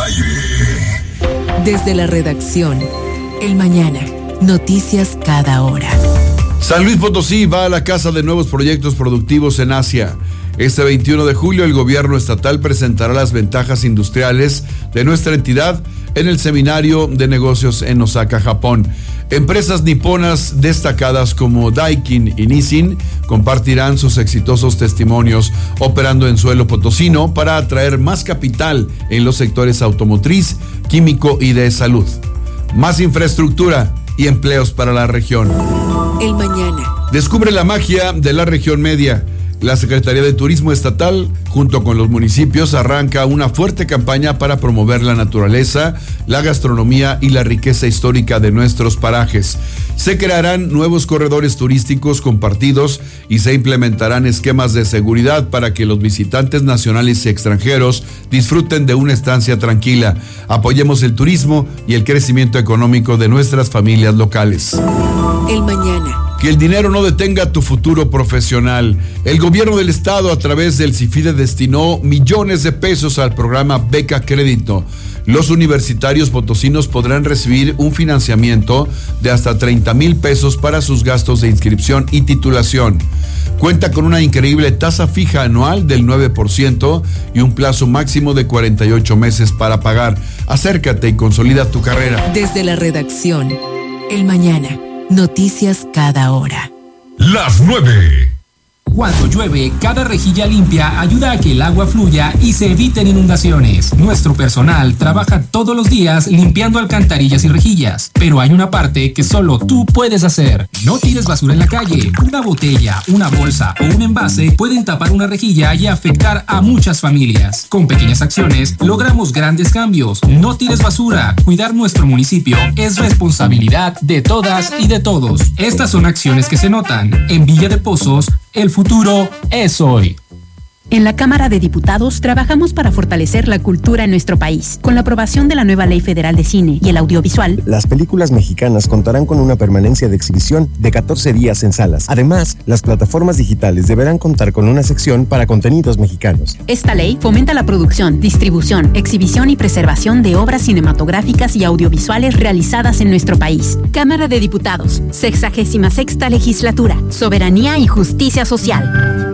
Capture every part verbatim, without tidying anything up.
aire. Desde la redacción, El Mañana, noticias cada hora. San Luis Potosí va a la casa de nuevos proyectos productivos en Asia. Este veintiuno de julio el gobierno estatal presentará las ventajas industriales de nuestra entidad en el seminario de negocios en Osaka, Japón. Empresas niponas destacadas como Daikin y Nissin compartirán sus exitosos testimonios operando en suelo potosino para atraer más capital en los sectores automotriz, químico y de salud. Más infraestructura y empleos para la región. El Mañana. Descubre la magia de la región media. La Secretaría de Turismo Estatal, junto con los municipios, arranca una fuerte campaña para promover la naturaleza, la gastronomía y la riqueza histórica de nuestros parajes. Se crearán nuevos corredores turísticos compartidos y se implementarán esquemas de seguridad para que los visitantes nacionales y extranjeros disfruten de una estancia tranquila. Apoyemos el turismo y el crecimiento económico de nuestras familias locales. El Mañana. Que el dinero no detenga tu futuro profesional. El gobierno del estado a través del CIFIDE destinó millones de pesos al programa Beca Crédito. Los universitarios potosinos podrán recibir un financiamiento de hasta treinta mil pesos para sus gastos de inscripción y titulación. Cuenta con una increíble tasa fija anual del nueve por ciento y un plazo máximo de cuarenta y ocho meses para pagar. Acércate y consolida tu carrera. Desde la redacción, El Mañana. Noticias cada hora. Las nueve. Cuando llueve, cada rejilla limpia ayuda a que el agua fluya y se eviten inundaciones. Nuestro personal trabaja todos los días limpiando alcantarillas y rejillas, pero hay una parte que solo tú puedes hacer. No tires basura en la calle. Una botella, una bolsa o un envase pueden tapar una rejilla y afectar a muchas familias. Con pequeñas acciones logramos grandes cambios. No tires basura. Cuidar nuestro municipio es responsabilidad de todas y de todos. Estas son acciones que se notan. En Villa de Pozos, el futuro es hoy. En la Cámara de Diputados trabajamos para fortalecer la cultura en nuestro país. Con la aprobación de la nueva Ley Federal de Cine y el Audiovisual, las películas mexicanas contarán con una permanencia de exhibición de catorce días en salas. Además, las plataformas digitales deberán contar con una sección para contenidos mexicanos. Esta ley fomenta la producción, distribución, exhibición y preservación de obras cinematográficas y audiovisuales realizadas en nuestro país. Cámara de Diputados, sexagésima sexta legislatura, soberanía y justicia social.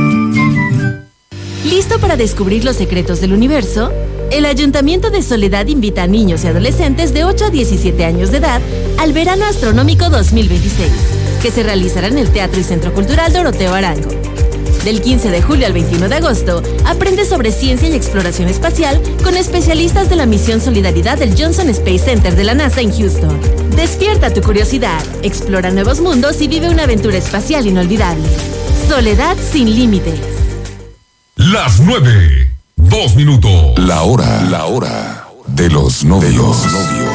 ¿Listo para descubrir los secretos del universo? El Ayuntamiento de Soledad invita a niños y adolescentes de ocho a diecisiete años de edad al Verano Astronómico dos mil veintiséis, que se realizará en el Teatro y Centro Cultural Doroteo Arango. Del quince de julio al veintiuno de agosto, aprende sobre ciencia y exploración espacial con especialistas de la misión Solidaridad del Johnson Space Center de la NASA en Houston. Despierta tu curiosidad, explora nuevos mundos y vive una aventura espacial inolvidable. Soledad sin límites. Las nueve. Dos minutos. La hora. La hora de los novios.